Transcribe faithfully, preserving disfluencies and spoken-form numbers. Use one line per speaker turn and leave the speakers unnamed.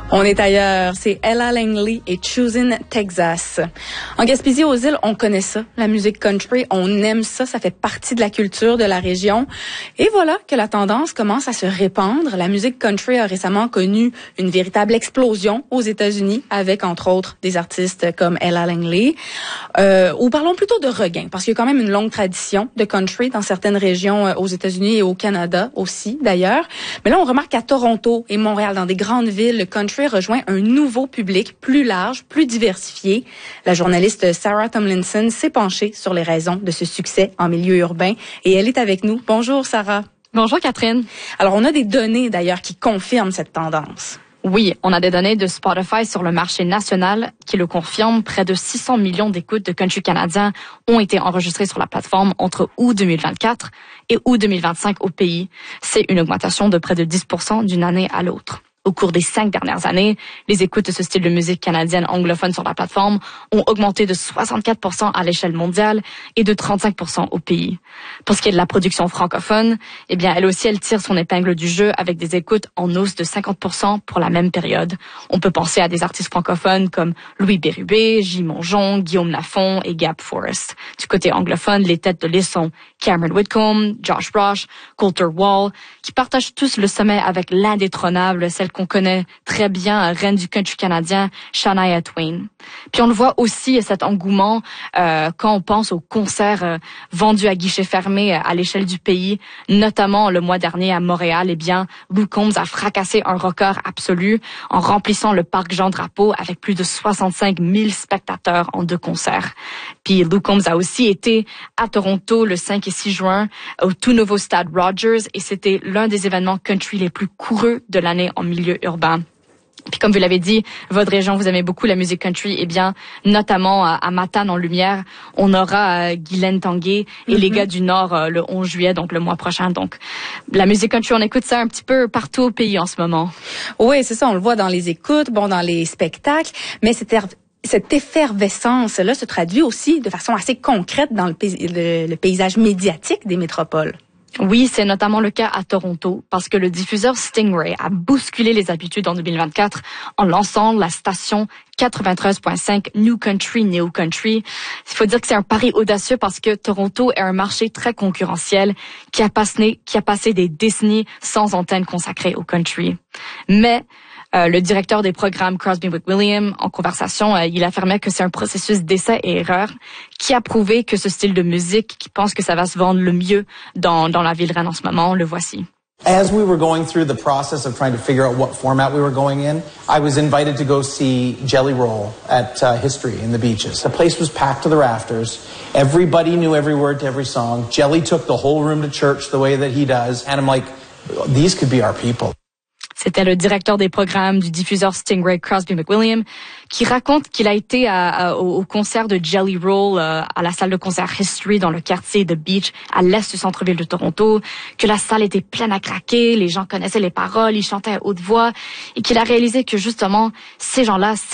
On est ailleurs, c'est Ella Langley et Choosing Texas. En Gaspésie aux îles, on connaît ça, la musique country, on aime ça, ça fait partie de la culture de la région. Et voilà que la tendance commence à se répandre. La musique country a récemment connu une véritable explosion aux États-Unis avec, entre autres, des artistes comme Ella Langley. Euh, ou parlons plutôt de regain, parce qu'il y a quand même une longue tradition de country dans certaines régions euh, aux États-Unis et au Canada aussi, d'ailleurs. Mais là, on remarque qu'à Toronto et Montréal, dans des grandes villes, le country rejoint un nouveau public plus large, plus diversifié. La journaliste Sarah Tomlinson s'est penchée sur les raisons de ce succès en milieu urbain et elle est avec nous. Bonjour Sarah.
Bonjour Catherine.
Alors on a des données d'ailleurs qui confirment cette tendance.
Oui, on a des données de Spotify sur le marché national qui le confirment. Près de six cents millions d'écoutes de country canadien ont été enregistrées sur la plateforme entre août deux mille vingt-quatre et août deux mille vingt-cinq au pays. C'est une augmentation de près de dix pour cent d'une année à l'autre. Au cours des cinq dernières années, les écoutes de ce style de musique canadienne anglophone sur la plateforme ont augmenté de soixante-quatre pour cent à l'échelle mondiale et de trente-cinq pour cent au pays. Pour ce qui est de la production francophone, eh bien, elle aussi, elle tire son épingle du jeu avec des écoutes en hausse de cinquante pour cent pour la même période. On peut penser à des artistes francophones comme Louis Bérubé, J. Mongeon, Guillaume Lafont et Gab Forrest. Du côté anglophone, les têtes de liste sont Cameron Whitcomb, Josh Roche, Coulter Wall, qui partagent tous le sommet avec l'indétrônable, celle qu'on connaît très bien, reine du country canadien, Shania Twain. Puis on le voit aussi, cet engouement, euh, quand on pense aux concerts euh, vendus à guichet fermé à l'échelle du pays, notamment le mois dernier à Montréal. Eh bien, Luke Combs a fracassé un record absolu en remplissant le parc Jean-Drapeau avec plus de soixante-cinq mille spectateurs en deux concerts. Puis Luke Combs a aussi été à Toronto le cinq et six juin au tout nouveau stade Rogers et c'était l'un des événements country les plus coureux de l'année en milieu urbain. Puis comme vous l'avez dit, votre région, vous aimez beaucoup la musique country, eh bien, notamment à, à Matane en Lumière, on aura euh, Guylaine Tanguay et mm-hmm. les gars du Nord euh, le onze juillet, donc le mois prochain. Donc, la musique country, on écoute ça un petit peu partout au pays en ce moment.
Oui, c'est ça, on le voit dans les écoutes, bon, dans les spectacles, mais c'était... Cette effervescence-là se traduit aussi de façon assez concrète dans le, pays, le, le paysage médiatique des métropoles.
Oui, c'est notamment le cas à Toronto parce que le diffuseur Stingray a bousculé les habitudes en deux mille vingt-quatre en lançant la station quatre-vingt-treize virgule cinq New Country, Neo Country. Il faut dire que c'est un pari audacieux parce que Toronto est un marché très concurrentiel qui a passé, qui a passé des décennies sans antenne consacrée au country. Mais Euh, le directeur des programmes Crosby McWilliams, en conversation, euh, il affirmait que c'est un processus d'essai et erreur qui a prouvé que ce style de musique, qui pense que ça va se vendre le mieux dans, dans la ville reine en ce moment, le voici.
As we were going through the process of trying to figure out what format we were going in, I was invited to go see Jelly Roll at uh, History in the Beaches. The place was packed to the rafters. Everybody knew every word to every song. Jelly took the whole room to church the way that he does. And I'm like, these could be our people.
C'était le directeur des programmes du diffuseur Stingray, Crosby McWilliams, qui raconte qu'il a été à, à, au concert de Jelly Roll euh, à la salle de concert History dans le quartier de Beach, à l'est du centre-ville de Toronto, que la salle était pleine à craquer, les gens connaissaient les paroles, ils chantaient à haute voix, et qu'il a réalisé que justement, ces gens-là,